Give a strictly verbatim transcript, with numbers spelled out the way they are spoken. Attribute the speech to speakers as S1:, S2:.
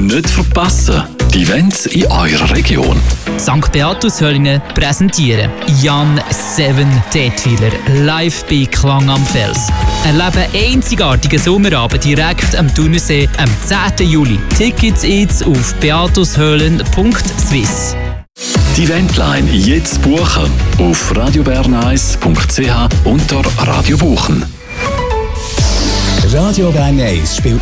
S1: Nicht verpassen. Die Events in eurer Region.
S2: Sankt Beatus Höllingen präsentieren Jan Seven Detwiler live bei Klang am Fels. Erleben einzigartigen Sommerabend direkt am Thunersee am zehnten Juli. Tickets jetzt auf beatushöhlen punkt swiss.
S1: Die Eventline jetzt buchen auf radio bern eins punkt c h unter Radio buchen.
S3: Radio Bern eins spielt